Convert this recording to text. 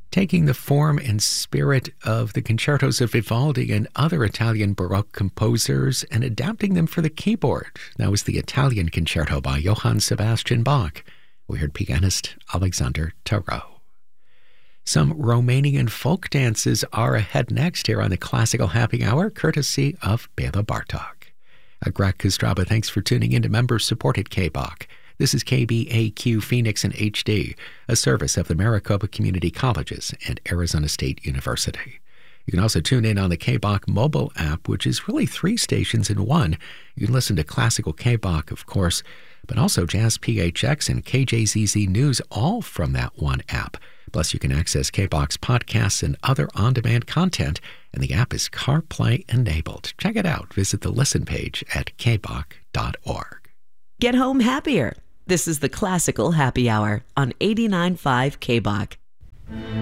taking the form and spirit of the concertos of Vivaldi and other Italian Baroque composers and adapting them for the keyboard. That was the Italian Concerto by Johann Sebastian Bach. We heard pianist Alexander Tarot. Some Romanian folk dances are ahead next here on the Classical Happy Hour, courtesy of Bela Bartok. Greg Kostraba, thanks for tuning in to member-supported KBOK. This is KBAQ Phoenix in HD, a service of the Maricopa Community Colleges and Arizona State University. You can also tune in on the KBOK mobile app, which is really 3 stations in one. You can listen to classical KBOK, of course, but also Jazz PHX and KJZZ News, all from that one app. Plus, you can access KBOK's podcasts and other on-demand content, and the app is CarPlay enabled. Check it out. Visit the listen page at kbok.org. Get home happier. This is the Classical Happy Hour on 89.5 KBOK.